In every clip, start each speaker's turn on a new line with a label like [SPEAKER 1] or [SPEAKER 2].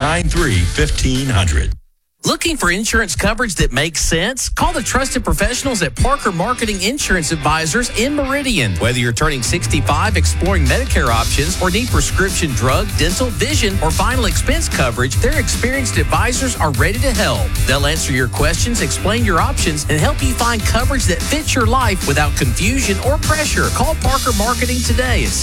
[SPEAKER 1] 493-1500.
[SPEAKER 2] Looking for insurance coverage that makes sense? Call the trusted professionals at Parker Marketing Insurance Advisors in Meridian. Whether you're turning 65, exploring Medicare options, or need prescription drug, dental, vision, or final expense coverage, their experienced advisors are ready to help. They'll answer your questions, explain your options, and help you find coverage that fits your life without confusion or pressure. Call Parker Marketing today at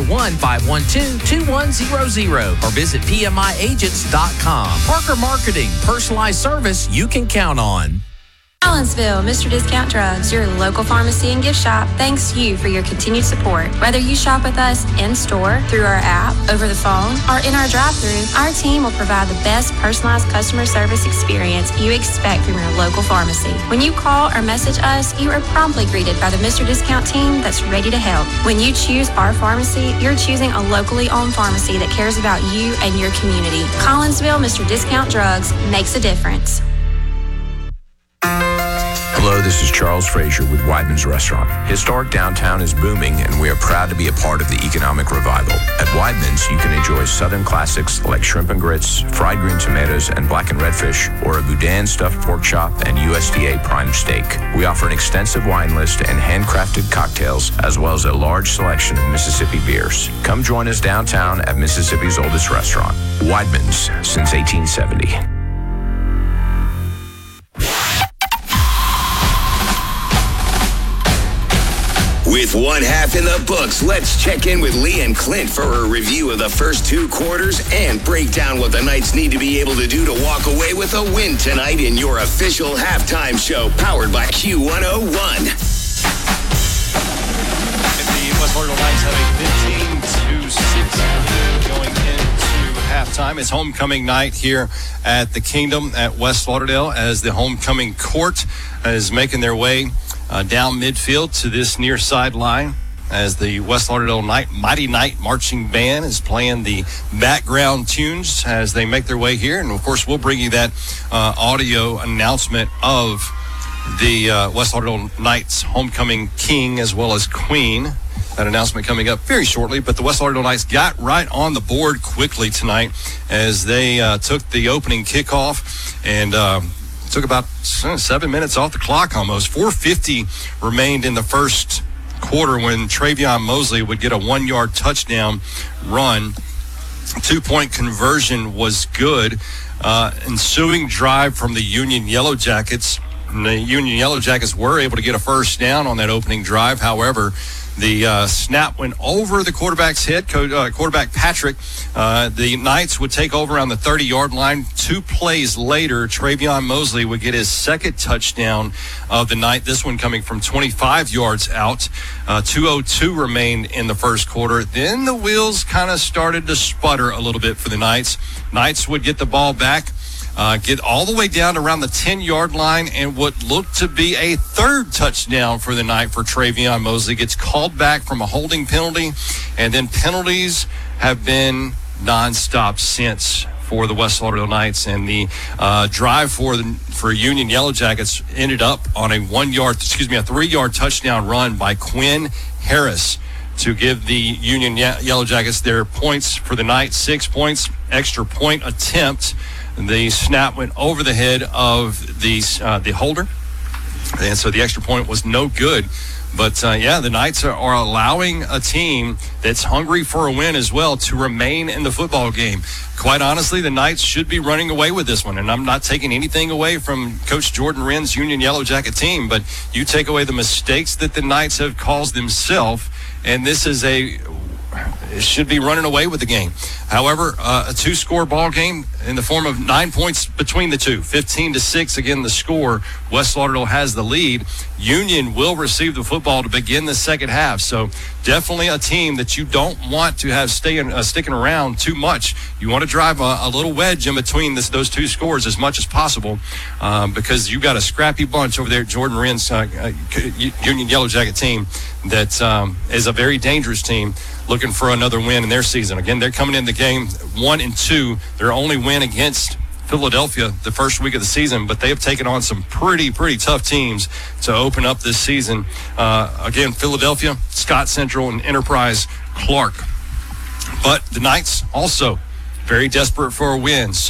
[SPEAKER 2] 601-512-2100 or visit PMIagents.com. Parker Marketing, personalized service you can count on.
[SPEAKER 3] Collinsville, Mr. Discount Drugs, your local pharmacy and gift shop, thanks you for your continued support. Whether you shop with us in-store, through our app, over the phone, or in our drive-thru, our team will provide the best personalized customer service experience you expect from your local pharmacy. When you call or message us, you are promptly greeted by the Mr. Discount team that's ready to help. When you choose our pharmacy, you're choosing a locally owned pharmacy that cares about you and your community. Collinsville, Mr. Discount Drugs makes a difference.
[SPEAKER 4] Hello, this is Charles Frazier with Weidman's Restaurant. Historic downtown is booming, and we are proud to be a part of the economic revival. At Weidman's, you can enjoy Southern classics like shrimp and grits, fried green tomatoes, and black and redfish, or a boudin stuffed pork chop and USDA prime steak. We offer an extensive wine list and handcrafted cocktails, as well as a large selection of Mississippi beers. Come join us downtown at Mississippi's oldest restaurant, Weidman's, since 1870.
[SPEAKER 5] With one half in the books, let's check in with Lee and Clint for a review of the first two quarters and break down what the Knights need to be able to do to walk away with a win tonight in your official halftime show, powered by Q101.
[SPEAKER 6] The West Florida Knights have a 15-6 lead going into halftime. It's homecoming night here at the Kingdom at West Lauderdale as the homecoming court is making their way down midfield to this near sideline as the West Lauderdale Mighty Knight Marching Band is playing the background tunes as they make their way here. And, of course, we'll bring you that audio announcement of the West Lauderdale Knights homecoming king as well as queen. That announcement coming up very shortly, but the West Lauderdale Knights got right on the board quickly tonight as they took the opening kickoff and took about 7 minutes off the clock almost. 4:50 remained in the first quarter when Travion Mosley would get a 1-yard touchdown run. 2-point conversion was good. Ensuing drive from the Union Yellow Jackets. And the Union Yellow Jackets were able to get a first down on that opening drive. However, the snap went over the quarterback's head, quarterback Patrick. The Knights would take over around the 30-yard line. 2 plays later, Travion Mosley would get his second touchdown of the night, this one coming from 25 yards out. 2:02 remained in the first quarter. Then the wheels kind of started to sputter a little bit for the Knights. Knights would get the ball back, get all the way down around the 10-yard line, and what looked to be a third touchdown for the night for Travion Mosley gets called back from a holding penalty, and then penalties have been nonstop since for the West Lauderdale Knights, and the drive for Union Yellow Jackets ended up on a 3-yard touchdown run by Quinn Harris to give the Union Yellow Jackets their points for the night. 6 points, extra point attempt. The snap went over the head of the holder, and so the extra point was no good. But, the Knights are allowing a team that's hungry for a win as well to remain in the football game. Quite honestly, the Knights should be running away with this one, and I'm not taking anything away from Coach Jordan Wren's Union Yellow Jacket team, but you take away the mistakes that the Knights have caused themselves, and this is it should be running away with the game. However, a 2-score ball game in the form of 9 points between the two, 15-6 again the score. West Lauderdale has the lead. Union will receive the football to begin the second half. So definitely a team that you don't want to have sticking around too much. You want to drive a little wedge in between those two scores as much as possible because you got a scrappy bunch over there at Jordan Wren's Union Yellow Jacket team that is a very dangerous team looking for another win in their season. Again, they're coming in the game 1-2. Their only win against Philadelphia the first week of the season, but they have taken on some pretty tough teams to open up this season. Again, Philadelphia, Scott Central, and Enterprise Clark. But the Knights also very desperate for a win.